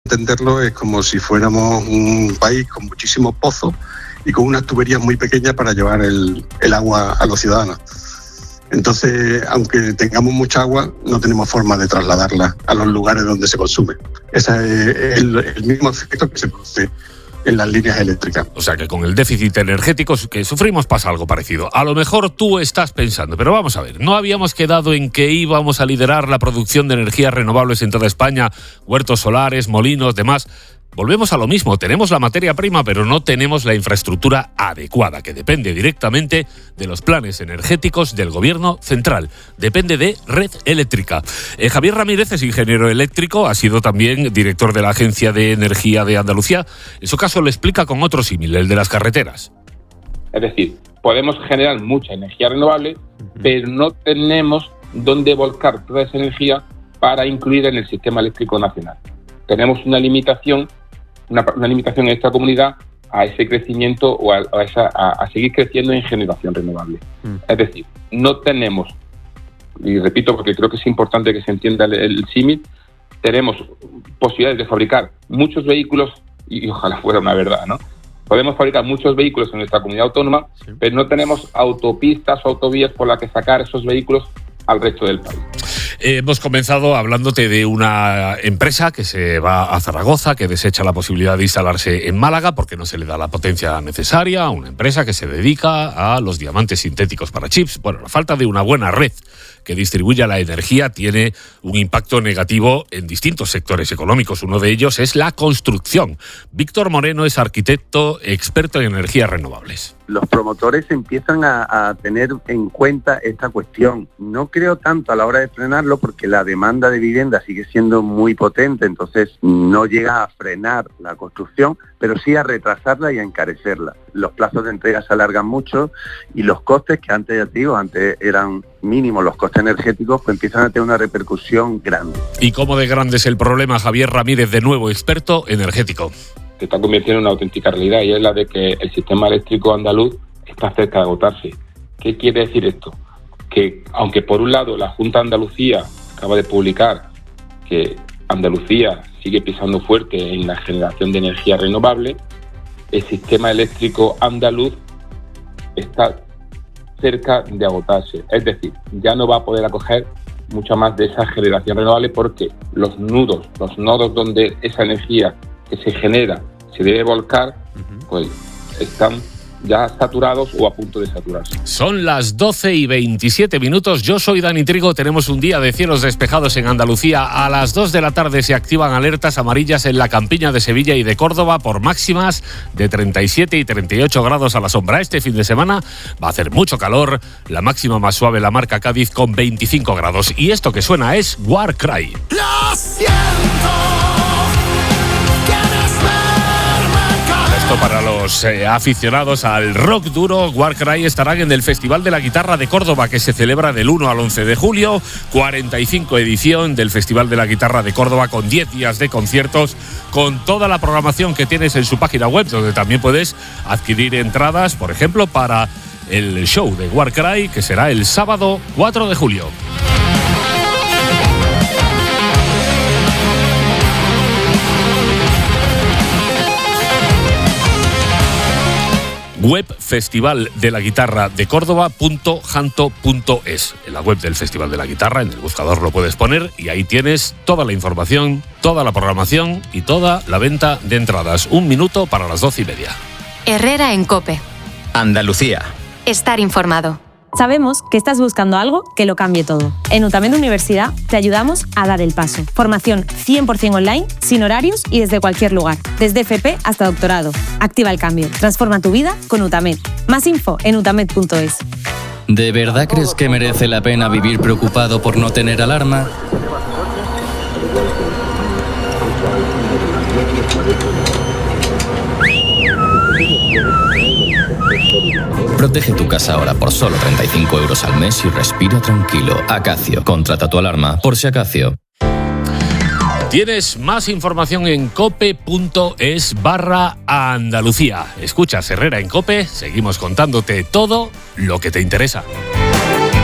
entenderlo, es como si fuéramos un país con muchísimos pozos y con unas tuberías muy pequeñas para llevar el agua a los ciudadanos. Entonces, aunque tengamos mucha agua, no tenemos forma de trasladarla a los lugares donde se consume. Ese es el mismo efecto que se produce en las líneas eléctricas. O sea que con el déficit energético que sufrimos pasa algo parecido. A lo mejor tú estás pensando, pero vamos a ver, ¿no habíamos quedado en que íbamos a liderar la producción de energías renovables en toda España? Huertos solares, molinos, demás. Volvemos a lo mismo, tenemos la materia prima, pero no tenemos la infraestructura adecuada, que depende directamente de los planes energéticos del gobierno central. Depende de red eléctrica. Javier Ramírez es ingeniero eléctrico, ha sido también director de la Agencia de Energía de Andalucía. En su caso lo explica con otro símil, el de las carreteras. Es decir, podemos generar mucha energía renovable, pero no tenemos dónde volcar toda esa energía para incluir en el sistema eléctrico nacional. Tenemos una limitación en esta comunidad a ese crecimiento o a seguir creciendo en generación renovable. Es decir, no tenemos, y repito porque creo que es importante que se entienda el símil, tenemos posibilidades de fabricar muchos vehículos, y ojalá fuera una verdad, ¿no? Podemos fabricar muchos vehículos en nuestra comunidad autónoma, pero no tenemos autopistas o autovías por las que sacar esos vehículos al resto del país. Hemos comenzado hablándote de una empresa que se va a Zaragoza, que desecha la posibilidad de instalarse en Málaga porque no se le da la potencia necesaria, una empresa que se dedica a los diamantes sintéticos para chips. Bueno, la falta de una buena red que distribuya la energía tiene un impacto negativo en distintos sectores económicos. Uno de ellos es la construcción. Víctor Moreno es arquitecto experto en energías renovables. Los promotores empiezan a tener en cuenta esta cuestión. No creo tanto a la hora de frenarlo porque la demanda de vivienda sigue siendo muy potente, entonces no llega a frenar la construcción, pero sí a retrasarla y a encarecerla. Los plazos de entrega se alargan mucho y los costes, que antes, ya te digo, antes eran mínimos los costes energéticos, pues empiezan a tener una repercusión grande. ¿Y cómo de grande es el problema? Javier Ramírez, de nuevo, experto energético. Se está convirtiendo en una auténtica realidad y es la de que el sistema eléctrico andaluz está cerca de agotarse. ¿Qué quiere decir esto? Que aunque por un lado la Junta de Andalucía acaba de publicar que Andalucía sigue pisando fuerte en la generación de energía renovable, el sistema eléctrico andaluz está cerca de agotarse. Es decir, ya no va a poder acoger mucha más de esa generación renovable porque los nodos donde esa energía que se genera se debe volcar, pues están ya saturados o a punto de saturarse. Son las 12:27. Yo soy Dani Trigo. Tenemos un día de cielos despejados en Andalucía. A las 2 de la tarde se activan alertas amarillas en la campiña de Sevilla y de Córdoba por máximas de 37 y 38 grados a la sombra. Este fin de semana va a hacer mucho calor. La máxima más suave la marca Cádiz con 25 grados. Y esto que suena es Warcry. Lo siento. Para los aficionados al rock duro, Warcry estarán en el Festival de la Guitarra de Córdoba, que se celebra del 1 al 11 de julio, 45 edición del Festival de la Guitarra de Córdoba, con 10 días de conciertos, con toda la programación que tienes en su página web, donde también puedes adquirir entradas, por ejemplo, para el show de Warcry, que será el sábado 4 de julio. Web Festival de la Guitarra de Córdoba.janto.es. En la web del Festival de la Guitarra, en el buscador lo puedes poner y ahí tienes toda la información, toda la programación y toda la venta de entradas. 1 minuto para las 12:30. Herrera en COPE. Andalucía. Estar informado. Sabemos que estás buscando algo que lo cambie todo. En UTAMED Universidad te ayudamos a dar el paso. Formación 100% online, sin horarios y desde cualquier lugar. Desde FP hasta doctorado. Activa el cambio. Transforma tu vida con UTAMED. Más info en utamed.es. ¿De verdad crees que merece la pena vivir preocupado por no tener alarma? Protege tu casa ahora por solo 35 euros al mes y respira tranquilo. Acacio. Contrata tu alarma por si Acacio. Tienes más información en cope.es/Andalucía. Escuchas Herrera en COPE. Seguimos contándote todo lo que te interesa.